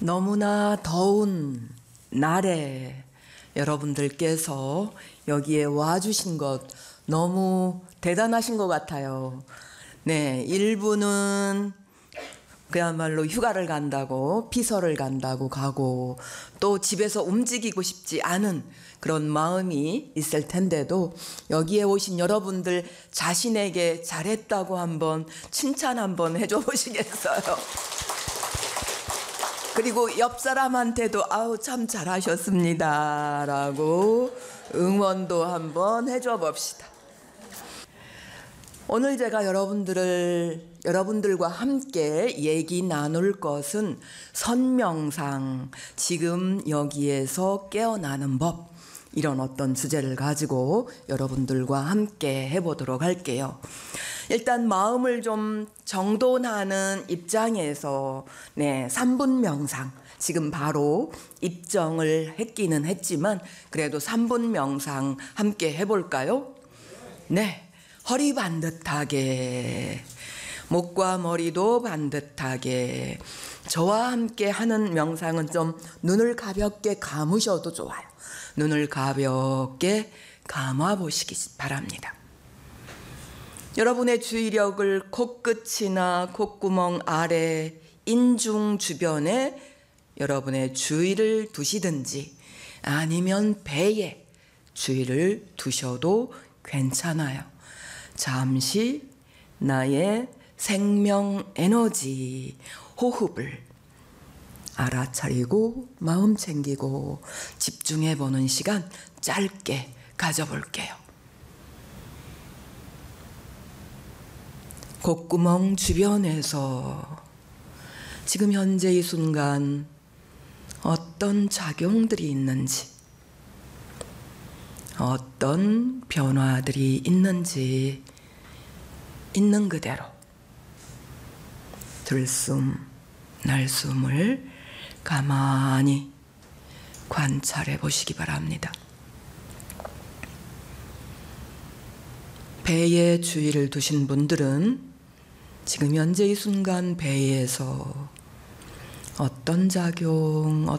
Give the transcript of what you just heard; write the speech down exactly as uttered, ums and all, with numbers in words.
너무나 더운 날에 여러분들께서 여기에 와주신 것 너무 대단하신 것 같아요. 네, 일부는 그야말로 휴가를 간다고, 피서를 간다고 가고, 또 집에서 움직이고 싶지 않은 그런 마음이 있을 텐데도 여기에 오신 여러분들 자신에게 잘했다고 한번 칭찬 한번 해줘 보시겠어요? 그리고 옆 사람한테도 아우 참 잘하셨습니다 라고 응원도 한번 해줘 봅시다. 오늘 제가 여러분들을 여러분들과 함께 얘기 나눌 것은 선명상, 지금 여기에서 깨어나는 법, 이런 어떤 주제를 가지고 여러분들과 함께 해보도록 할게요. 일단 마음을 좀 정돈하는 입장에서 네, 삼 분 명상, 지금 바로 입정을 했기는 했지만 그래도 삼 분 명상 함께 해볼까요? 네, 허리 반듯하게, 목과 머리도 반듯하게. 저와 함께 하는 명상은 좀 눈을 가볍게 감으셔도 좋아요. 눈을 가볍게 감아 보시기 바랍니다. 여러분의 주의력을 코끝이나 콧구멍 아래, 인중 주변에 여러분의 주의를 두시든지 아니면 배에 주의를 두셔도 괜찮아요. 잠시 나의 생명 에너지, 호흡을 알아차리고 마음 챙기고 집중해 보는 시간 짧게 가져볼게요. 콧구멍 주변에서 지금 현재 이 순간 어떤 작용들이 있는지, 어떤 변화들이 있는지 있는 그대로 들숨, 날숨을 가만히 관찰해 보시기 바랍니다. 배에 주의를 두신 분들은 지금 현재 이 순간 배에서 어떤 작용,